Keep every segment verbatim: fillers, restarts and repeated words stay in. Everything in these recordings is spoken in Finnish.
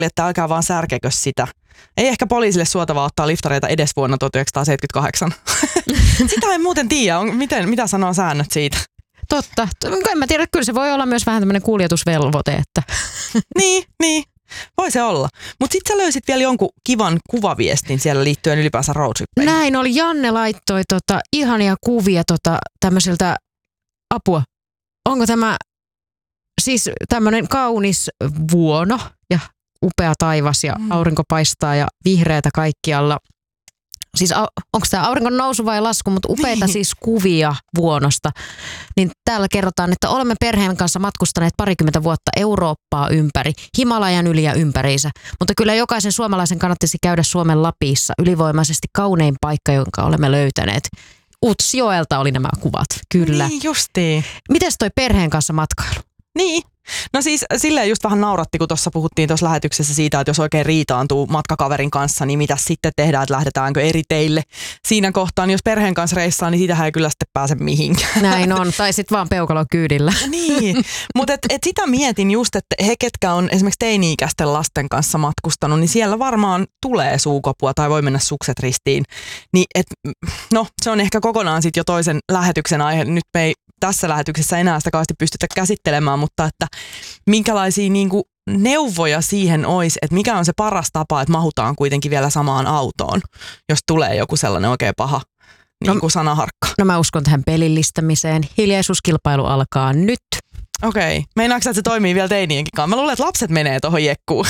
että älkää vaan särkekö sitä. Ei ehkä poliisille suotavaa ottaa liftareita edes vuonna tuhatyhdeksänsataaseitsemänkymmentäkahdeksan. Sitä en muuten tiedä. On, miten, mitä sanoo säännöt siitä? Totta. En mä tiedä, kyllä se voi olla myös vähän tämmöinen kuljetusvelvoite. Että. Niin, niin. Voi se olla. Mutta sitten sä löysit vielä jonkun kivan kuvaviestin siellä liittyen ylipäänsä roadtrippeihin. Näin oli. Janne laittoi tota, ihania kuvia tota, tämmöiseltä apua. Onko tämä siis tämmöinen kaunis vuono ja upea taivas ja mm. aurinko paistaa ja vihreätä kaikkialla. Siis onko tämä auringon nousu vai lasku, mutta upeita niin. Siis kuvia vuonosta. Niin täällä kerrotaan, että olemme perheen kanssa matkustaneet parikymmentä vuotta Eurooppaa ympäri, Himalajan yli ja ympäriinsä. Mutta kyllä jokaisen suomalaisen kannattaisi käydä Suomen Lapissa, ylivoimaisesti kaunein paikka, jonka olemme löytäneet. Utsjoelta oli nämä kuvat, kyllä. Niin justiin. Mites toi perheen kanssa matkailu? Niin. No siis silleen just vähän nauratti, kun tuossa puhuttiin tuossa lähetyksessä siitä, että jos oikein riitaantuu matkakaverin kanssa, niin mitä sitten tehdään, että lähdetäänkö eri teille siinä kohtaa. Niin jos perheen kanssa reissaa, niin siitähän ei kyllä sitten pääse mihinkään. Näin on, tai sitten vaan peukalon kyydillä. Niin, mutta et, et sitä mietin just, että he, ketkä on esimerkiksi teini-ikäisten lasten kanssa matkustanut, niin siellä varmaan tulee suukopua tai voi mennä sukset ristiin. Niin et, no se on ehkä kokonaan sitten jo toisen lähetyksen aihe. Nyt me ei tässä lähetyksessä enää sitä kauheasti pystytä käsittelemään, mutta että minkälaisia niinku neuvoja siihen olisi, että mikä on se paras tapa, että mahutaan kuitenkin vielä samaan autoon, jos tulee joku sellainen oikein paha niin kuin no, sanaharkka. No mä uskon tähän pelillistämiseen. Hiljaisuuskilpailu alkaa nyt. Okei. Okay. Meinaatko että se toimii vielä teinienkin kanssa? Mä luulen, että lapset menee tuohon jekkuun.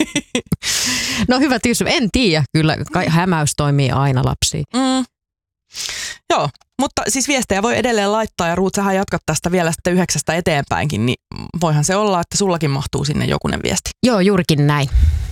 No hyvä kysymys. En tiedä. Kyllä hämäys toimii aina lapsiin. Mm. Joo, mutta siis viestejä voi edelleen laittaa ja Ruut, sähän jatkat tästä vielä sitten yhdeksästä eteenpäinkin, niin voihan se olla, että sullakin mahtuu sinne jokunen viesti. Joo, juurikin näin.